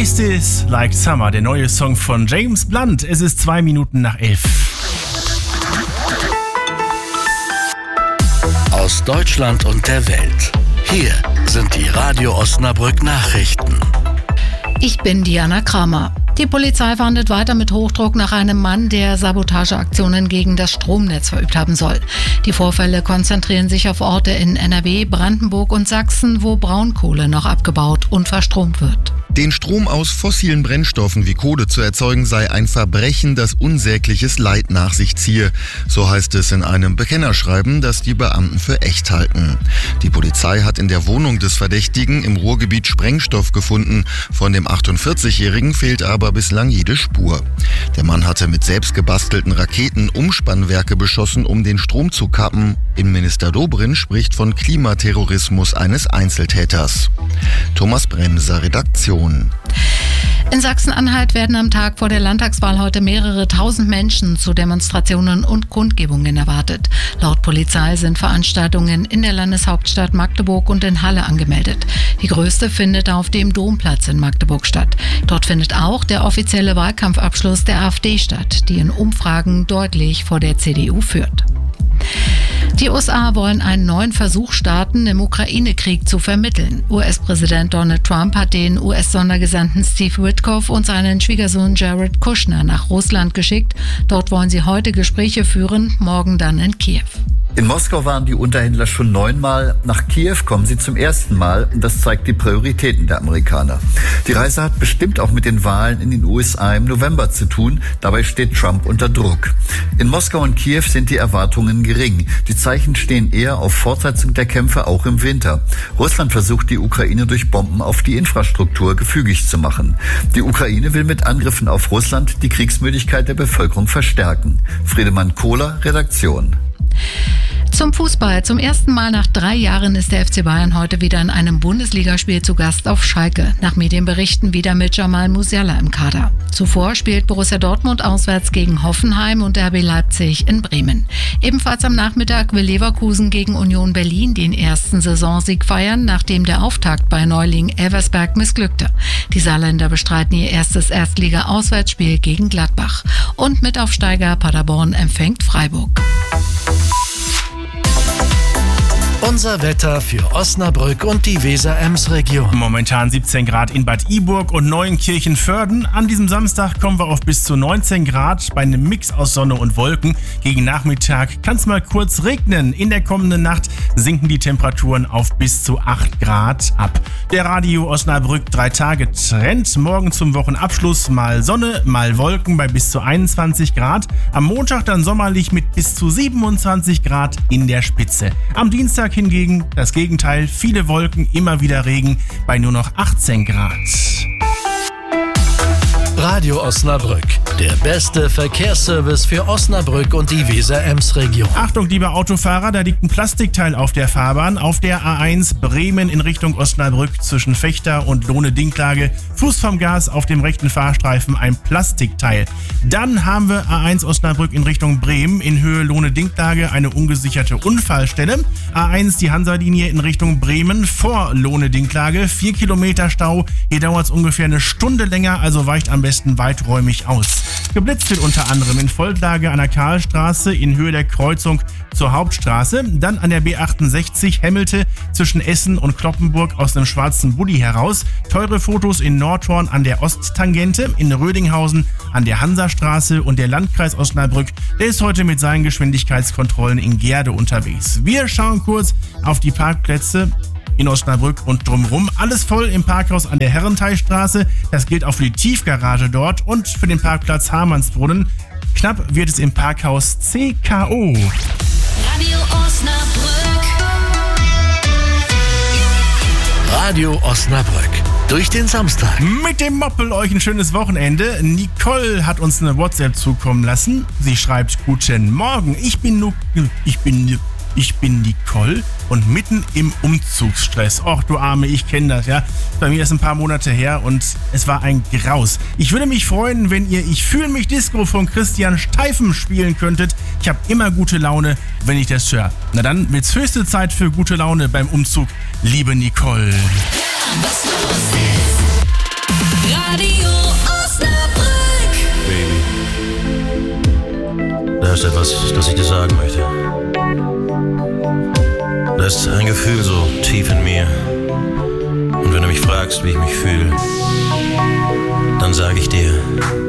Tastes Like Summer, der neue Song von James Blunt. Es ist 2 Minuten nach 11. Aus Deutschland und der Welt. Hier sind die Radio Osnabrück Nachrichten. Ich bin Diana Kramer. Die Polizei fahndet weiter mit Hochdruck nach einem Mann, der Sabotageaktionen gegen das Stromnetz verübt haben soll. Die Vorfälle konzentrieren sich auf Orte in NRW, Brandenburg und Sachsen, wo Braunkohle noch abgebaut und verstromt wird. Den Strom aus fossilen Brennstoffen wie Kohle zu erzeugen, sei ein Verbrechen, das unsägliches Leid nach sich ziehe. So heißt es in einem Bekennerschreiben, das die Beamten für echt halten. Die Polizei hat in der Wohnung des Verdächtigen im Ruhrgebiet Sprengstoff gefunden. Von dem 48-Jährigen fehlt aber bislang jede Spur. Der Mann hatte mit selbst gebastelten Raketen Umspannwerke beschossen, um den Strom zu kappen. Innenminister Dobrindt spricht von Klimaterrorismus eines Einzeltäters. Thomas Bremser, Redaktion. In Sachsen-Anhalt werden am Tag vor der Landtagswahl heute mehrere tausend Menschen zu Demonstrationen und Kundgebungen erwartet. Laut Polizei sind Veranstaltungen in der Landeshauptstadt Magdeburg und in Halle angemeldet. Die größte findet auf dem Domplatz in Magdeburg statt. Dort findet auch der offizielle Wahlkampfabschluss der AfD statt, die in Umfragen deutlich vor der CDU führt. Die USA wollen einen neuen Versuch starten, im Ukraine-Krieg zu vermitteln. US-Präsident Donald Trump hat den US-Sondergesandten Steve Witkoff und seinen Schwiegersohn Jared Kushner nach Russland geschickt. Dort wollen sie heute Gespräche führen, morgen dann in Kiew. In Moskau waren die Unterhändler schon 9-mal, nach Kiew kommen sie zum ersten Mal. Das zeigt die Prioritäten der Amerikaner. Die Reise hat bestimmt auch mit den Wahlen in den USA im November zu tun. Dabei steht Trump unter Druck. In Moskau und Kiew sind die Erwartungen gering. Die Zeichen stehen eher auf Fortsetzung der Kämpfe auch im Winter. Russland versucht, die Ukraine durch Bomben auf die Infrastruktur gefügig zu machen. Die Ukraine will mit Angriffen auf Russland die Kriegsmüdigkeit der Bevölkerung verstärken. Friedemann Kohler, Redaktion. Zum Fußball. Zum ersten Mal nach 3 Jahren ist der FC Bayern heute wieder in einem Bundesligaspiel zu Gast auf Schalke. Nach Medienberichten wieder mit Jamal Musiala im Kader. Zuvor spielt Borussia Dortmund auswärts gegen Hoffenheim und RB Leipzig in Bremen. Ebenfalls am Nachmittag will Leverkusen gegen Union Berlin den ersten Saisonsieg feiern, nachdem der Auftakt bei Neuling Elversberg missglückte. Die Saarländer bestreiten ihr erstes Erstliga-Auswärtsspiel gegen Gladbach. Und Mitaufsteiger Paderborn empfängt Freiburg. Unser Wetter für Osnabrück und die Weser-Ems-Region. Momentan 17 Grad in Bad Iburg und Neuenkirchen-Vörden. An diesem Samstag kommen wir auf bis zu 19 Grad bei einem Mix aus Sonne und Wolken. Gegen Nachmittag kann es mal kurz regnen. In der kommenden Nacht sinken die Temperaturen auf bis zu 8 Grad ab. Der Radio Osnabrück 3 Tage Trend. Morgen zum Wochenabschluss mal Sonne, mal Wolken bei bis zu 21 Grad. Am Montag dann sommerlich mit bis zu 27 Grad in der Spitze. Am Dienstag hingegen das Gegenteil, viele Wolken, immer wieder Regen bei nur noch 18 Grad. Radio Osnabrück, der beste Verkehrsservice für Osnabrück und die Weser-Ems-Region. Achtung, liebe Autofahrer, da liegt ein Plastikteil auf der Fahrbahn. Auf der A1 Bremen in Richtung Osnabrück zwischen Fechter und Lohne-Dinklage. Fuß vom Gas auf dem rechten Fahrstreifen ein Plastikteil. Dann haben wir A1 Osnabrück in Richtung Bremen in Höhe Lohne-Dinklage eine ungesicherte Unfallstelle. A1 die Hansa-Linie in Richtung Bremen vor Lohne-Dinklage. 4 Kilometer Stau. Hier dauert es ungefähr eine Stunde länger, also weicht am besten weiträumig aus. Geblitzt wird unter anderem in Volklage an der Karlstraße in Höhe der Kreuzung zur Hauptstraße, dann an der B68 Hemmelte zwischen Essen und Cloppenburg aus einem schwarzen Bulli heraus, teure Fotos in Nordhorn an der Osttangente, in Rödinghausen an der Hansastraße und der Landkreis Osnabrück, der ist heute mit seinen Geschwindigkeitskontrollen in Gerde unterwegs. Wir schauen kurz auf die Parkplätze in Osnabrück und drumherum. Alles voll im Parkhaus an der Herrenteichstraße. Das gilt auch für die Tiefgarage dort und für den Parkplatz Hamannsbrunnen. Knapp wird es im Parkhaus CKO. Radio Osnabrück. Radio Osnabrück. Durch den Samstag. Mit dem Moppel euch ein schönes Wochenende. Nicole hat uns eine WhatsApp zukommen lassen. Sie schreibt: Guten Morgen, ich bin Nicole und mitten im Umzugsstress. Och, du Arme, ich kenne das, ja. Bei mir ist ein paar Monate her und es war ein Graus. Ich würde mich freuen, wenn ihr Ich fühle mich Disco von Christian Steifen spielen könntet. Ich habe immer gute Laune, wenn ich das höre. Na dann wird's höchste Zeit für gute Laune beim Umzug, liebe Nicole. Was los ist. Radio ist etwas, das ich dir sagen möchte. Da ist ein Gefühl so tief in mir. Und wenn du mich fragst, wie ich mich fühle, dann sage ich dir: